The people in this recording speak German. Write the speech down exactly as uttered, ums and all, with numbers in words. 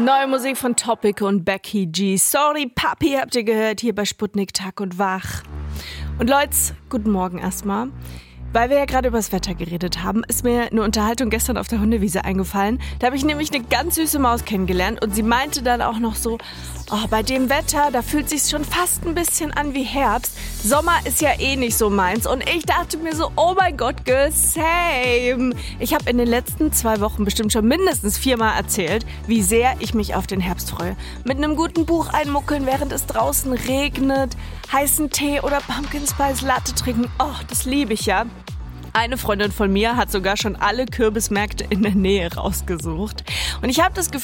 Neue Musik von Topic und Becky G. Sorry, Papi, habt ihr gehört, hier bei Sputnik Tag und Wach. Und Leute, guten Morgen erstmal. Weil wir ja gerade über das Wetter geredet haben, ist mir eine Unterhaltung gestern auf der Hundewiese eingefallen. Da habe ich nämlich eine ganz süße Maus kennengelernt und sie meinte dann auch noch so, oh, bei dem Wetter, da fühlt sich's schon fast ein bisschen an wie Herbst. Sommer ist ja eh nicht so meins. Und ich dachte mir so, oh mein Gott, girl, same. Ich habe in den letzten zwei Wochen bestimmt schon mindestens viermal erzählt, wie sehr ich mich auf den Herbst freue. Mit einem guten Buch einmuckeln, während es draußen regnet, heißen Tee oder Pumpkin Spice Latte trinken. Oh, das liebe ich ja. Eine Freundin von mir hat sogar schon alle Kürbismärkte in der Nähe rausgesucht. Und ich habe das Gefühl,